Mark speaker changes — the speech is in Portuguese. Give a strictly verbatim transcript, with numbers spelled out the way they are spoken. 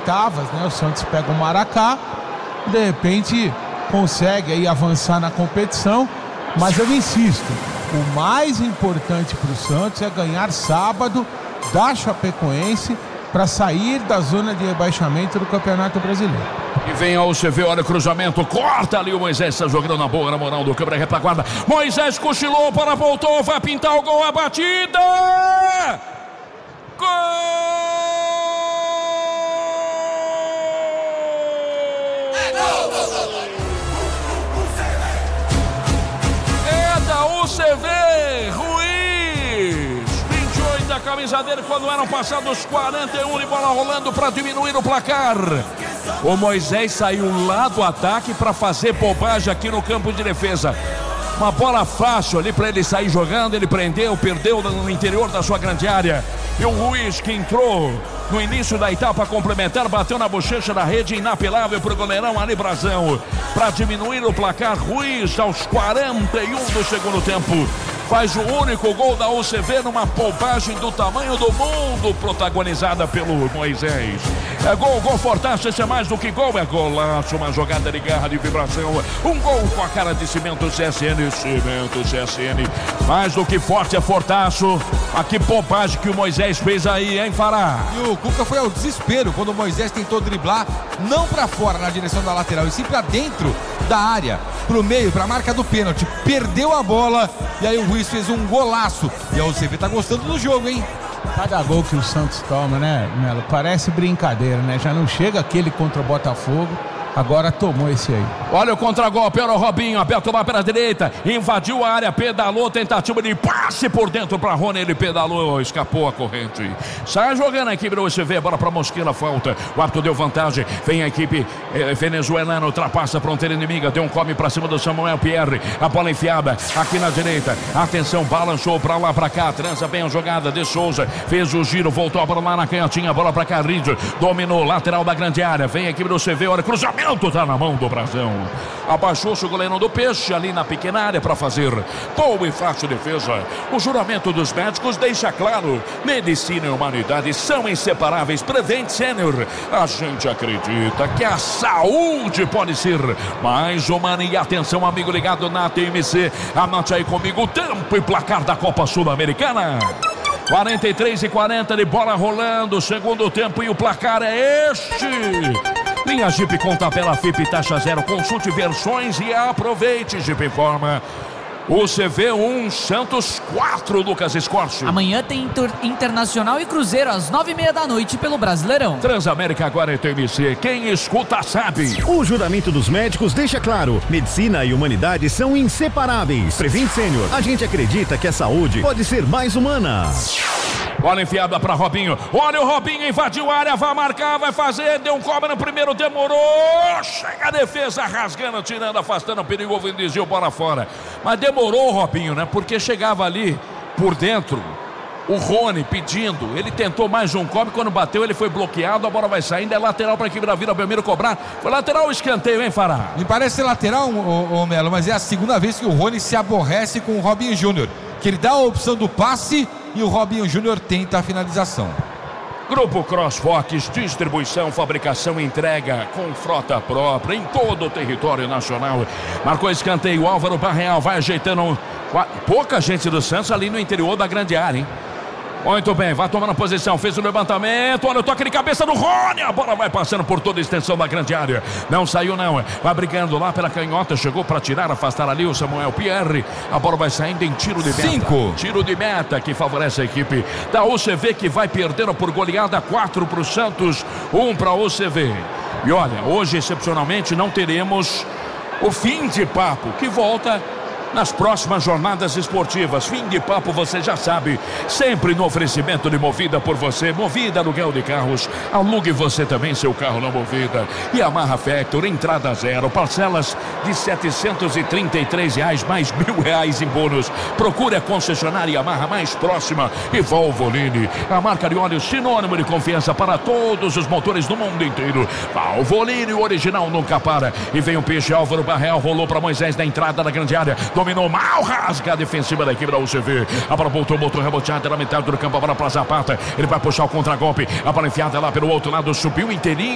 Speaker 1: oitavas, né? O Santos pega o Maracá, de repente consegue aí avançar na competição, mas eu insisto, o mais importante para o Santos é ganhar sábado da Chapecoense para sair da zona de rebaixamento do Campeonato Brasileiro.
Speaker 2: E vem a U C V, olha o cruzamento, corta ali o Moisés, está jogando na boa, na moral do câmera retaguarda. Moisés cochilou, para voltou, vai pintar o gol, a batida! Gol! É da U C V, Ruiz, vinte e oito da camisa dele, quando eram passados quarenta e um de bola rolando para diminuir o placar. O Moisés saiu lá do ataque para fazer bobagem aqui no campo de defesa. Uma bola fácil ali para ele sair jogando, ele prendeu, perdeu no interior da sua grande área. E o Ruiz, que entrou no início da etapa complementar, bateu na bochecha da rede, inapelável para o goleirão Ali Brazão. Para diminuir o placar, Ruiz aos quarenta e um do segundo tempo faz o único gol da U C V numa bobagem do tamanho do mundo, protagonizada pelo Moisés. É gol, gol fortaço, esse é mais do que gol, é golaço, uma jogada de garra, de vibração, um gol com a cara de Cimento C S N, Cimento C S N, mais do que forte, é fortaço. Ah, que bobagem que o Moisés fez aí, hein, Fará?
Speaker 3: E o Cuca foi ao desespero quando o Moisés tentou driblar, não pra fora na direção da lateral, e sim pra dentro da área, pro meio, pra marca do pênalti, perdeu a bola, e aí o Ruiz fez um golaço, e a U C V tá gostando do jogo, hein?
Speaker 1: Cada gol que o Santos toma, né, Melo? Parece brincadeira, né? Já não chega aquele contra o Botafogo, agora tomou esse aí.
Speaker 2: Olha o contragolpe, olha o Robinho, aberto lá pela direita, invadiu a área, pedalou, tentativa de passe por dentro para Rony, ele pedalou, escapou a corrente. Sai jogando a equipe do U C V, bola para Mosquila, falta, o árbitro deu vantagem, vem a equipe eh, venezuelana, ultrapassa a fronteira inimiga, deu um come para cima do Samuel Pierre, a bola enfiada aqui na direita, atenção, balançou para lá, para cá, transa bem a jogada de Souza, fez o giro, voltou a bola lá na canhotinha, bola para Carrillo, dominou, lateral da grande área, vem a equipe do U C V, olha, cruzamento, tá na mão do Brazão. Abaixou-se o goleirão do Peixe ali na pequena área para fazer boa e fácil defesa. O juramento dos médicos deixa claro: medicina e humanidade são inseparáveis. Prevent Senior, a gente acredita que a saúde pode ser mais humana. E atenção, amigo ligado na T M C, anote aí comigo o tempo e placar da Copa Sul-Americana. quarenta e três e quarenta de bola rolando, segundo tempo, e o placar é este. Linha Jeep com tabela F I P taxa zero, consulte versões e aproveite. Jeep informa. U C V um, Santos quatro, Lucas Escorcio.
Speaker 4: Amanhã tem Inter, Internacional e Cruzeiro às nove e meia da noite pelo Brasileirão.
Speaker 2: Transamérica agora é T M C, quem escuta sabe.
Speaker 5: O juramento dos médicos deixa claro: medicina e humanidade são inseparáveis. Prevent Senior, a gente acredita que a saúde pode ser mais humana.
Speaker 2: Bola enfiada para Robinho, olha o Robinho, invadiu a área, vai marcar, vai fazer, deu um cobre no primeiro, demorou, chega a defesa rasgando, tirando, afastando o perigo, desviou bola fora, mas demorou o Robinho, né, porque chegava ali por dentro o Rony pedindo, ele tentou mais um cobre, quando bateu ele foi bloqueado, a bola vai saindo, é lateral para a equipe da Vila Belmiro cobrar, foi lateral ou escanteio, hein, Fará?
Speaker 3: Me parece ser lateral, ô, ô, Melo, mas é a segunda vez que o Rony se aborrece com o Robinho Júnior, que ele dá a opção do passe e o Robinho Júnior tenta a finalização.
Speaker 2: Grupo Crossfox, distribuição, fabricação e entrega com frota própria em todo o território nacional. Marcou escanteio, Álvaro Barreal vai ajeitando, pouca gente do Santos ali no interior da grande área, hein? Muito bem, vai tomando posição, fez o levantamento, olha o toque de cabeça do Rony, a bola vai passando por toda a extensão da grande área, não saiu não, vai brigando lá pela canhota, chegou para tirar, afastar ali o Samuel Pierre, a bola vai saindo em tiro de meta,
Speaker 3: Cinco.
Speaker 2: tiro de meta que favorece a equipe da U C V, que vai perdendo por goleada, quatro para o Santos, um para a U C V. E olha, hoje excepcionalmente não teremos o fim de papo, que volta nas próximas jornadas esportivas. Fim de papo, você já sabe, sempre no oferecimento de Movida por você. Movida, aluguel de carros, alugue você também seu carro na Movida. E Yamaha Factor, entrada zero, parcelas de setecentos e trinta e três reais, mais mil reais em bônus. Procure a concessionária Yamaha mais próxima. E Valvoline, a marca de óleo sinônimo de confiança para todos os motores do mundo inteiro. Valvoline, o original nunca para. E vem o peixe, Álvaro Barreal, rolou para Moisés na entrada da grande área, dominou mal, rasga a defensiva da equipe da U C V. A bola voltou, botou reboteada na metade do campo, a bola para Zapata, ele vai puxar o contragolpe, a bola enfiada lá pelo outro lado, subiu inteirinho.